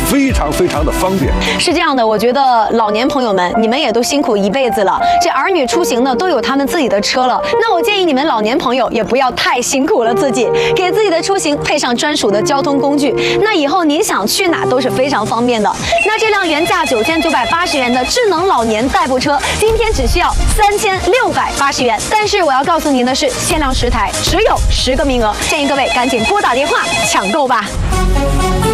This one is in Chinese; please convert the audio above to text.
非常非常的方便。 是这样的，我觉得老年朋友们，你们也都辛苦一辈子了，这儿女出行呢都有他们自己的车了，那我建议你们老年朋友也不要太辛苦了自己，给自己的出行配上专属的交通工具，那以后您想去哪都是非常方便的。那这辆原价9980元的智能老年代步车，今天只需要3680元，但是我要告诉您的是，限量10台，只有10个名额，建议各位赶紧拨打电话抢购吧。